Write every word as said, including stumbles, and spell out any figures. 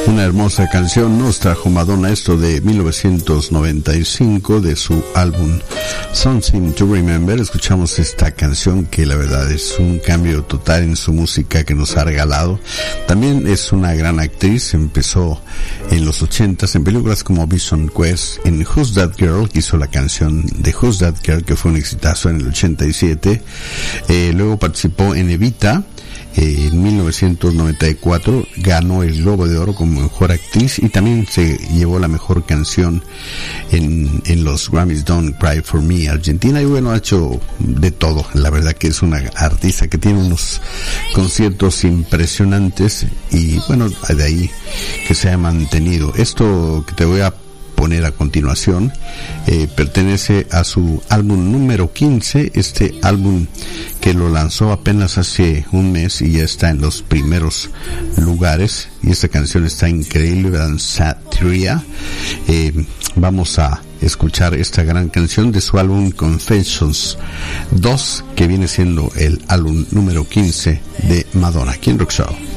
Una hermosa canción nos trajo Madonna, esto de mil novecientos noventa y cinco, de su álbum Something to Remember. Escuchamos esta canción que la verdad es un cambio total en su música que nos ha regalado. También es una gran actriz, empezó en los ochentas en películas como Vision Quest, en Who's That Girl, que hizo la canción de Who's That Girl, que fue un exitazo en el ochenta y siete. Eh, luego participó en Evita. Eh, en mil novecientos noventa y cuatro ganó el Globo de Oro como mejor actriz y también se llevó la mejor canción en, en los Grammys Don't Cry For Me Argentina. Y bueno, ha hecho de todo. La verdad que es una artista que tiene unos conciertos impresionantes y bueno, de ahí que se ha mantenido. Esto que te voy a poner a continuación eh, pertenece a su álbum número quince, este álbum que lo lanzó apenas hace un mes y ya está en los primeros lugares, y esta canción está increíble, Danceteria. Eh, vamos a escuchar esta gran canción de su álbum Confessions dos, que viene siendo el álbum número quince de Madonna, aquí en Rock Show.